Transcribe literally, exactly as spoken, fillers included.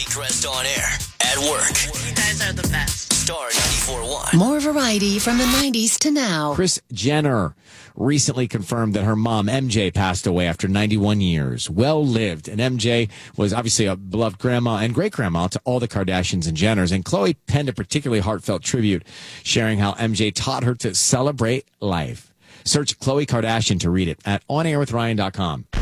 Dressed on air, at work. You guys are the best. Star ninety-four point one. More variety from the nineties to now. Kris Jenner recently confirmed that her mom, M J, passed away after ninety-one years. Well lived. And M J was obviously a beloved grandma and great-grandma to all the Kardashians and Jenners. And Khloe penned a particularly heartfelt tribute, sharing how M J taught her to celebrate life. Search Khloe Kardashian to read it at on air with ryan dot com.